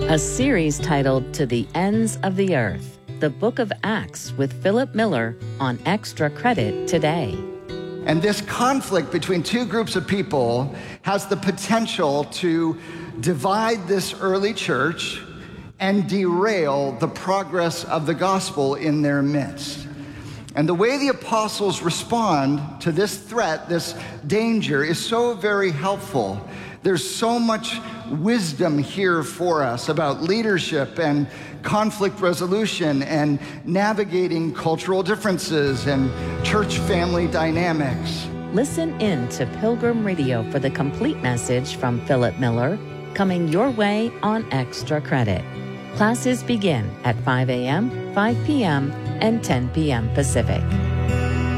A series titled To the Ends of the Earth, the Book of Acts with Philip Miller on Extra Credit today. And this conflict between two groups of people has the potential to divide this early church and derail the progress of the gospel in their midst. And the way the apostles respond to this threat, this danger, is so very helpful. There's so much wisdom here for us about leadership and conflict resolution and navigating cultural differences and church family dynamics. Listen in to Pilgrim Radio for the complete message from Philip Miller, coming your way on Extra Credit. Classes begin at 5 a.m., 5 p.m., and 10 p.m. Pacific.